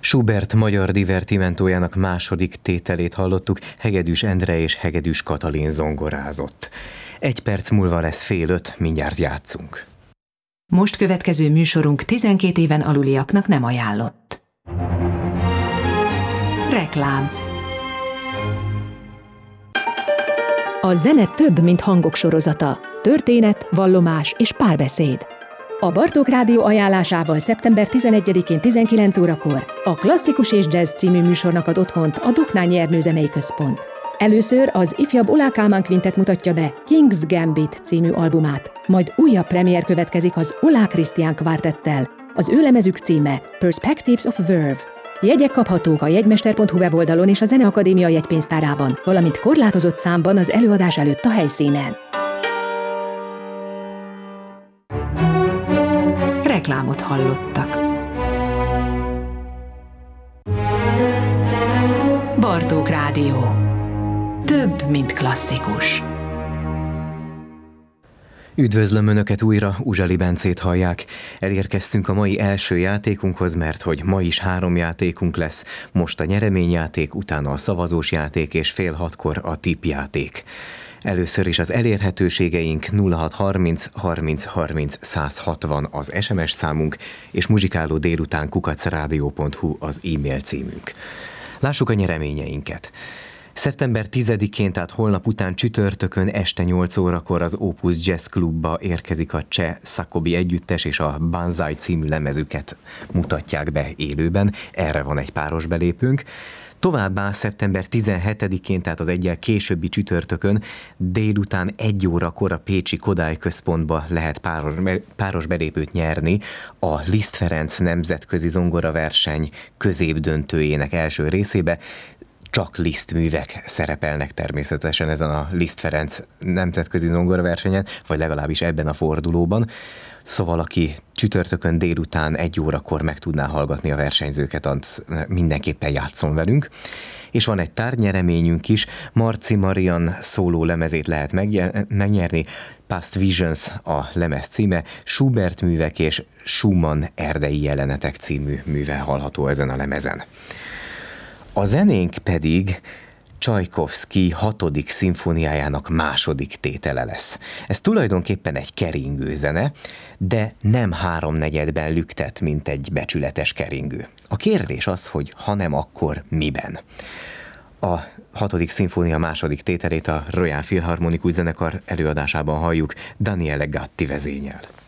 Schubert magyar divertimentójának második tételét hallottuk, Hegedűs Endre és Hegedűs Katalin zongorázott. 1 perc múlva lesz 4:30, mindjárt játszunk. Most következő műsorunk 12 éven aluliaknak nem ajánlott. Reklám. A zene több, mint hangok sorozata. Történet, vallomás és párbeszéd. A Bartók Rádió ajánlásával szeptember 11-én 19 órakor a Klasszikus és Jazz című műsornak ad otthont a Doknányi Ernő Zenei Központ. Először az ifjabb Oláh Kálmán Quintet mutatja be King's Gambit című albumát, majd újabb premier következik az Oláh Krisztián Kvártettel. Az ő lemezük címe Perspectives of Verve. Jegyek kaphatók a jegymester.hu weboldalon és a Zeneakadémia jegypénztárában, valamint korlátozott számban az előadás előtt a helyszínen. Reklámot hallottak. Bartók Rádió. Több, mint klasszikus. Üdvözlöm Önöket újra, Uzsali Bencét hallják. Elérkeztünk a mai első játékunkhoz, mert hogy ma is 3 játékunk lesz. Most a nyereményjáték, utána a szavazós játék és 5:30 a tippjáték. Először is az elérhetőségeink 0630 30 30 160 az SMS számunk, és muzsikáló délután @radio.hu az e-mail címünk. Lássuk a nyereményeinket. Szeptember 10-én, tehát holnap után csütörtökön este 8 órakor az Opus Jazz Klubba érkezik a cseh Szakobi együttes, és a Banzai című lemezüket mutatják be élőben. Erre van egy páros belépőnk. Továbbá szeptember 17-én, tehát az egyel későbbi csütörtökön délután 1 órakor a pécsi Kodály Központba lehet páros belépőt nyerni a Liszt Ferenc nemzetközi zongoraverseny középdöntőjének első részébe. Csak Liszt művek szerepelnek természetesen ezen a Liszt Ferenc nemzetközi zongoraversenyen, vagy legalábbis ebben a fordulóban. Szóval aki csütörtökön délután 1 órakor meg tudná hallgatni a versenyzőket, az mindenképpen játszon velünk. És van egy tárgynyereményünk is, Marci Marian szóló lemezét lehet megnyerni, Past Visions a lemez címe, Schubert művek és Schumann erdei jelenetek című műve hallható ezen a lemezen. A zenénk pedig Csajkovszky 6. szimfóniájának második tétele lesz. Ez tulajdonképpen egy keringő zene, de nem 3/4-ben lüktet, mint egy becsületes keringő. A kérdés az, hogy ha nem, akkor miben? A 6. szimfónia második tételét a Royal Philharmonikus Zenekar előadásában halljuk, Daniele Gatti vezényel.